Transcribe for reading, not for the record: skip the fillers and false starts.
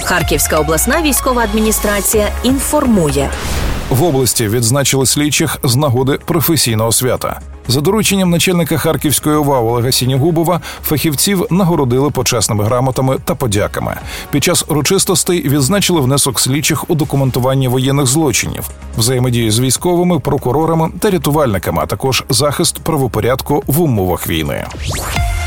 Харківська обласна військова адміністрація інформує. В області відзначили слідчих з нагоди професійного свята. За дорученням начальника Харківської ОВА Олега Сінігубова фахівців нагородили почесними грамотами та подяками. Під час урочистостей відзначили внесок слідчих у документування воєнних злочинів, взаємодію з військовими, прокурорами та рятувальниками, а також захист правопорядку в умовах війни.